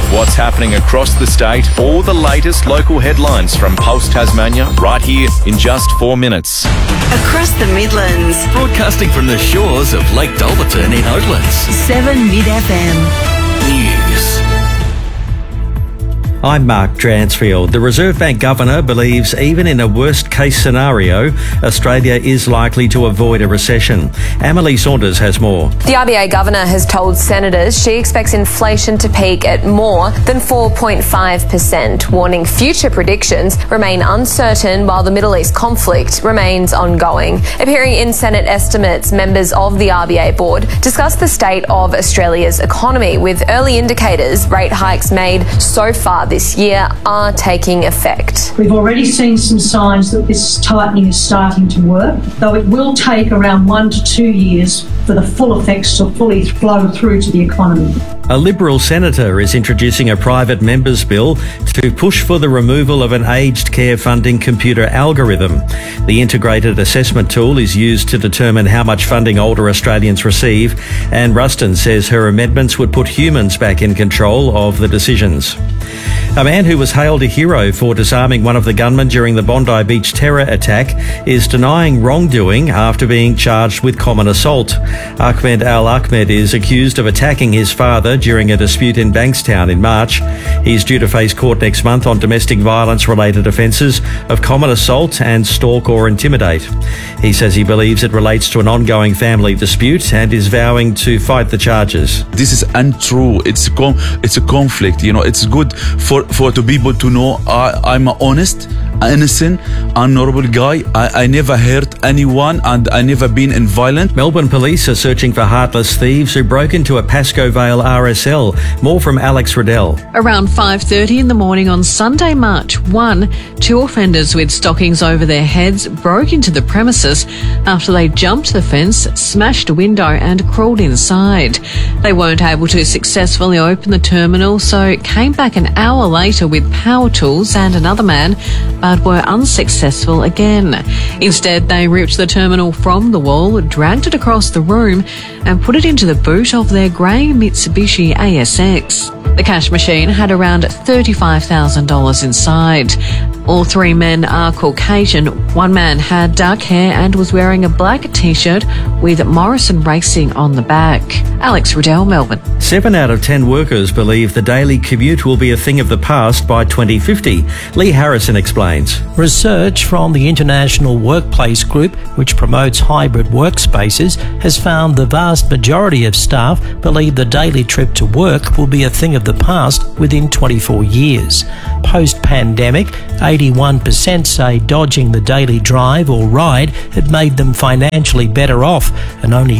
what's happening across the state, all the latest local headlines from Pulse Tasmania, right here in just 4 minutes. Across the Midlands. Broadcasting from the shores of Lake Dolberton in Oatlands. 7 Mid FM. News. I'm Mark Dransfield. The Reserve Bank Governor believes even in a worst-case scenario, Australia is likely to avoid a recession. Emily Saunders has more. The RBA Governor has told senators she expects inflation to peak at more than 4.5%, warning future predictions remain uncertain while the Middle East conflict remains ongoing. Appearing in Senate estimates, members of the RBA board discussed the state of Australia's economy, with early indicators rate hikes made so far this year are taking effect. We've already seen some signs that this tightening is starting to work, though it will take around 1 to 2 years for the full effects to fully flow through to the economy. A Liberal senator is introducing a private member's bill to push for the removal of an aged care funding computer algorithm. The integrated assessment tool is used to determine how much funding older Australians receive, and Ruston says her amendments would put humans back in control of the decisions. A man who was hailed a hero for disarming one of the gunmen during the Bondi Beach terror attack is denying wrongdoing after being charged with common assault. Ahmed Al-Ahmed is accused of attacking his father during a dispute in Bankstown in March. He's due to face court next month on domestic violence-related offences of common assault and stalk or intimidate. He says he believes it relates to an ongoing family dispute and is vowing to fight the charges. This is untrue. It's a conflict. You know, it's good for the people to know I'm an honest, innocent, honourable guy. I never hurt anyone and I never been in violence. Melbourne police are searching for heartless thieves who broke into a Pascoe Vale RSL. More from Alex Riddell. Around 5:30 in the morning on Sunday, March 1, 2 offenders with stockings over their heads broke into the premises after they jumped the fence, smashed a window and crawled inside. They weren't able to successfully open the terminal, so came back an hour later with power tools and another man, but were unsuccessful again. Instead, they ripped the terminal from the wall, dragged it across the room and put it into the boot of their grey Mitsubishi ASX. The cash machine had around $35,000 inside. All 3 men are Caucasian. One man had dark hair and was wearing a black t-shirt with Morrison Racing on the back. Alex Riddell, Melbourne. 7 out of 10 workers believe the daily commute will be a thing of the past by 2050. Lee Harrison explains. Research from the International Workplace Group, which promotes hybrid workspaces, has found the vast majority of staff believe the daily trip to work will be a thing of the past within 24 years. Post-pandemic, 81% say dodging the daily drive or ride had made them financially better off, and only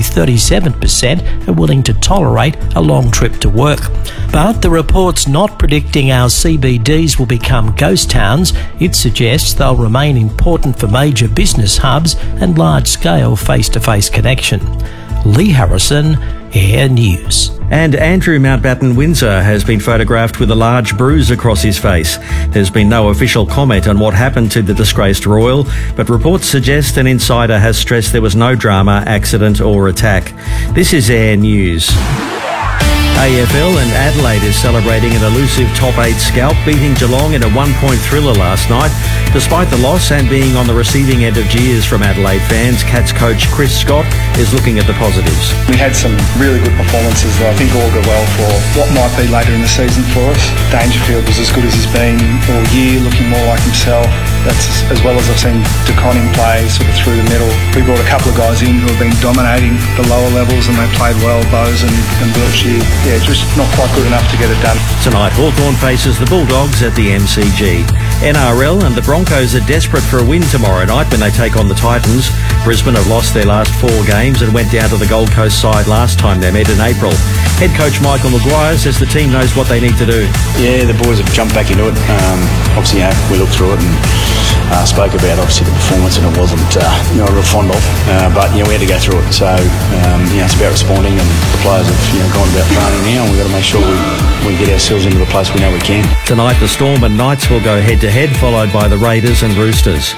37% are willing to tolerate a long trip to work. But the report's not predicting our CBDs will become ghost towns. It suggests they'll remain important for major business hubs and large-scale face-to-face connection. Lee Harrison, Air News. And Andrew Mountbatten Windsor has been photographed with a large bruise across his face. There's been no official comment on what happened to the disgraced royal, but reports suggest an insider has stressed there was no drama, accident or attack. This is Air News. AFL and Adelaide is celebrating an elusive top 8 scalp, beating Geelong in a 1-point thriller last night. Despite the loss and being on the receiving end of jeers from Adelaide fans, Cats coach Chris Scott is looking at the positives. We had some really good performances that I think augur well for what might be later in the season for us. Dangerfield was as good as he's been all year, looking more like himself. That's as well as I've seen DeConning play sort of through the middle. We brought a couple of guys in who have been dominating the lower levels and they played well, Bowes and Wiltshire. Yeah, just not quite good enough to get it done. Tonight, Hawthorn faces the Bulldogs at the MCG. NRL and the Broncos are desperate for a win tomorrow night when they take on the Titans. Brisbane have lost their last 4 games and went down to the Gold Coast side last time they met in April. Head coach Michael Maguire says the team knows what they need to do. Yeah, the boys have jumped back into it. Obviously, we looked through it and spoke about obviously the performance, and it wasn't real fond of. But we had to go through it. So it's about responding, and the players have gone about training now, and we've got to make sure we get ourselves into the place we know we can. Tonight, the Storm and Knights will go head-to-head, followed by the Raiders and Roosters.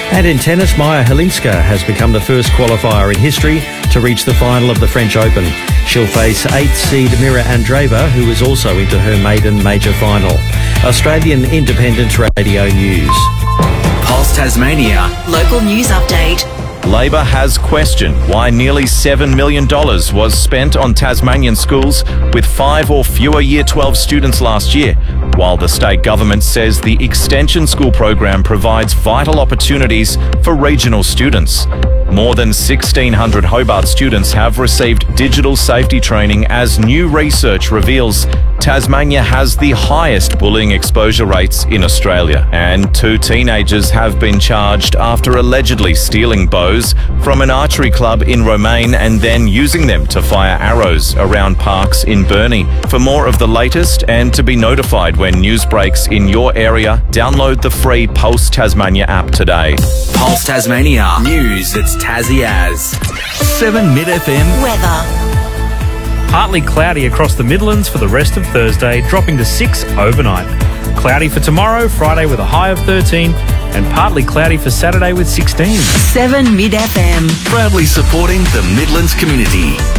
And in tennis, Maya Helinska has become the first qualifier in history to reach the final of the French Open. She'll face 8th seed Mira Andreeva, who is also into her maiden major final. Australian Independent Radio News. Pulse Tasmania. Local news update. Labor has questioned why nearly $7 million was spent on Tasmanian schools with 5 or fewer Year 12 students last year, while the state government says the extension school program provides vital opportunities for regional students. More than 1,600 Hobart students have received digital safety training as new research reveals Tasmania has the highest bullying exposure rates in Australia. And 2 teenagers have been charged after allegedly stealing bows from an archery club in Romaine and then using them to fire arrows around parks in Burnie. For more of the latest and to be notified when news breaks in your area, download the free Pulse Tasmania app today. Pulse Tasmania. News that's Tassie as. 7 Mid FM. Weather. Partly cloudy across the Midlands for the rest of Thursday, dropping to 6 overnight. Cloudy for tomorrow, Friday with a high of 13, and partly cloudy for Saturday with 16. 7 Mid FM. Proudly supporting the Midlands community.